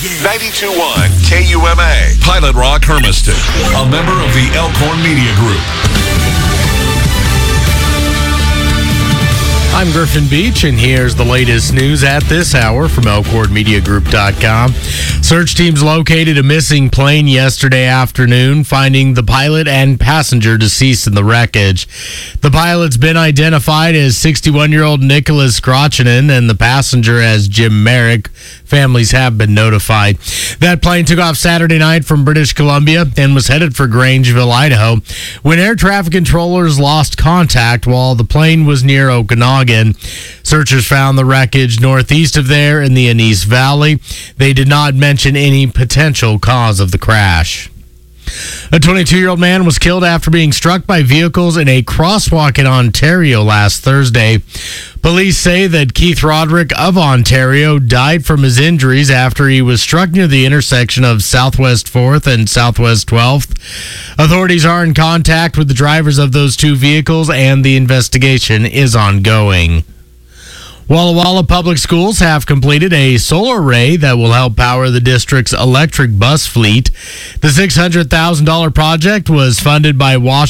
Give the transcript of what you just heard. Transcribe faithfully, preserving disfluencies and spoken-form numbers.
ninety-two point one K U M A, Pilot Rock, Hermiston, a member of the Elkhorn Media Group. I'm Griffin Beach, and here's the latest news at this hour from Elkhorn Media Group dot com. Search teams located a missing plane yesterday afternoon, finding the pilot and passenger deceased in the wreckage. The pilot's been identified as sixty-one-year-old Nicholas Grochinen and the passenger as Jim Merrick. Families have been notified. That plane took off Saturday night from British Columbia and was headed for Grangeville, Idaho, when air traffic controllers lost contact while the plane was near Okanagan. Searchers found the wreckage northeast of there in the Anise Valley. They did not mention any potential cause of the crash. A twenty-two-year-old man was killed after being struck by vehicles in a crosswalk in Ontario last Thursday. Police say that Keith Roderick of Ontario died from his injuries after he was struck near the intersection of Southwest fourth and Southwest twelfth. Authorities are in contact with the drivers of those two vehicles, and the investigation is ongoing. Walla Walla Public Schools have completed a solar array that will help power the district's electric bus fleet. The six hundred thousand dollars project was funded by Washington